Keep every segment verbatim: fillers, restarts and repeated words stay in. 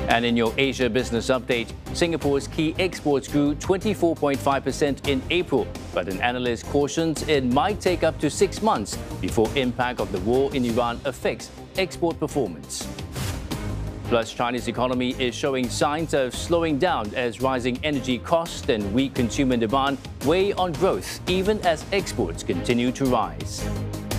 And in your Asia Business Update, Singapore's key exports grew twenty-four point five percent in April, but an analyst cautions it might take up to six months before impact of the war in Iran affects export performance. Plus, China's economy is showing signs of slowing down as rising energy costs and weak consumer demand weigh on growth, even as exports continue to rise.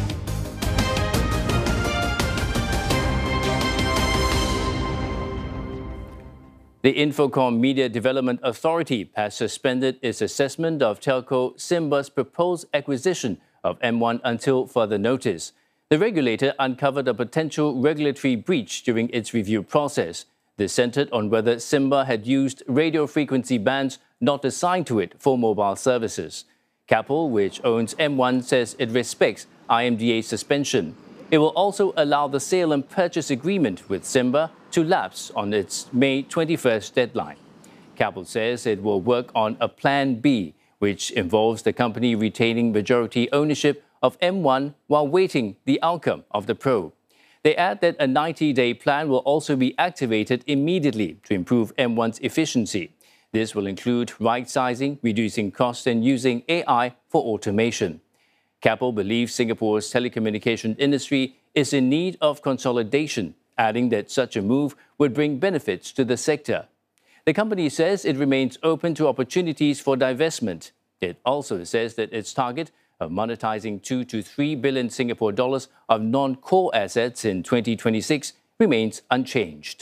The Infocomm Media Development Authority has suspended its assessment of telco Simba's proposed acquisition of M one until further notice. The regulator uncovered a potential regulatory breach during its review process. This centered on whether Simba had used radio frequency bands not assigned to it for mobile services. Keppel, which owns M one, says it respects I M D A's suspension. It will also allow the sale and purchase agreement with Simba to lapse on its May twenty-first deadline. Keppel says it will work on a Plan B, which involves the company retaining majority ownership of M one while waiting the outcome of the probe. They add that a ninety-day plan will also be activated immediately to improve M one's efficiency. This will include right-sizing, reducing costs and using A I for automation. Keppel believes Singapore's telecommunication industry is in need of consolidation, adding that such a move would bring benefits to the sector. The company says it remains open to opportunities for divestment. It also says that its target of monetizing two to three billion Singapore dollars of non-core assets in twenty twenty-six remains unchanged.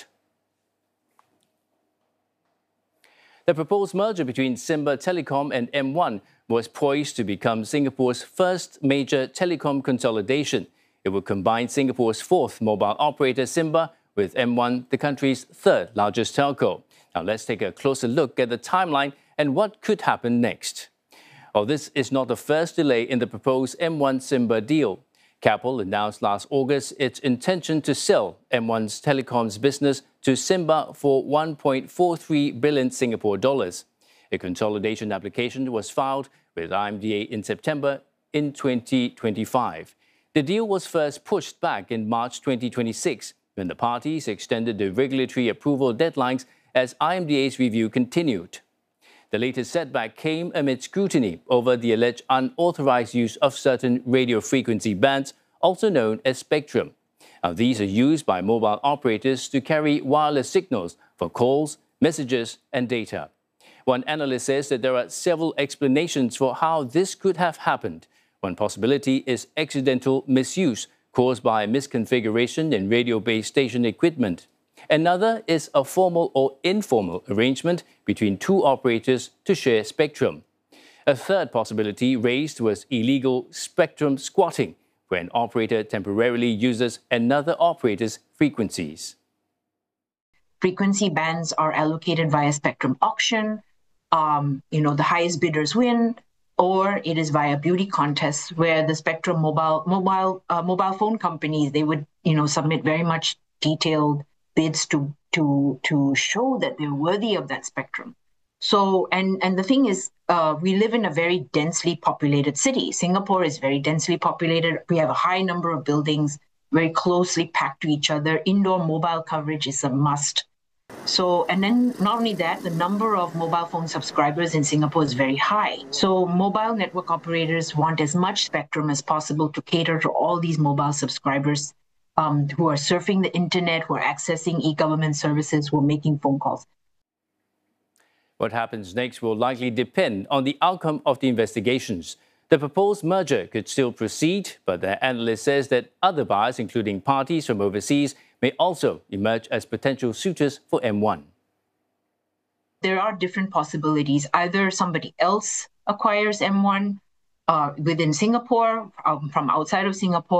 The proposed merger between Simba Telecom and M one was poised to become Singapore's first major telecom consolidation. It will combine Singapore's fourth mobile operator, Simba, with M one, the country's third largest telco. Now let's take a closer look at the timeline and what could happen next. Well, this is not the first delay in the proposed M one Simba deal. Keppel announced last August its intention to sell M one's telecoms business to Simba for one point four three billion Singapore dollars. A consolidation application was filed with I M D A in September in twenty twenty-five. The deal was first pushed back in March twenty twenty-six when the parties extended the regulatory approval deadlines as I M D A's review continued. The latest setback came amid scrutiny over the alleged unauthorized use of certain radio frequency bands, also known as spectrum. Now, these are used by mobile operators to carry wireless signals for calls, messages, and data. One analyst says that there are several explanations for how this could have happened. One possibility is accidental misuse caused by misconfiguration in radio base station equipment. Another is a formal or informal arrangement between two operators to share spectrum. A third possibility raised was illegal spectrum squatting, where an operator temporarily uses another operator's frequencies. Frequency bands are allocated via spectrum auction. Um, you know, the highest bidders win, or it is via beauty contests where the spectrum mobile mobile uh, mobile phone companies, they would you know submit very much detailed bids to to to show that they're worthy of that spectrum. So and and the thing is, uh, we live in a very densely populated city. Singapore is very densely populated. We have a high number of buildings, very closely packed to each other. Indoor mobile coverage is a must. So, and then not only that, the number of mobile phone subscribers in Singapore is very high. So mobile network operators want as much spectrum as possible to cater to all these mobile subscribers um, who are surfing the internet, who are accessing e-government services, who are making phone calls. What happens next will likely depend on the outcome of the investigations. The proposed merger could still proceed, but the analyst says that other buyers, including parties from overseas, may also emerge as potential suitors for M one. There are different possibilities. Either somebody else acquires M one uh, within Singapore, um, from outside of Singapore,